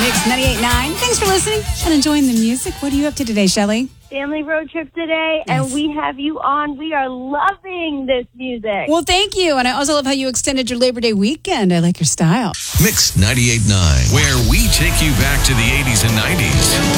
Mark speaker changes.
Speaker 1: Mix 98.9. Thanks for listening and enjoying the music. What are you up to today, Shelly?
Speaker 2: Family road trip today, and we have you on. We are loving this music.
Speaker 1: Well, thank you. And I also love how you extended your Labor Day weekend. I like your style.
Speaker 3: Mix 98.9, where we take you back to the 80s and 90s.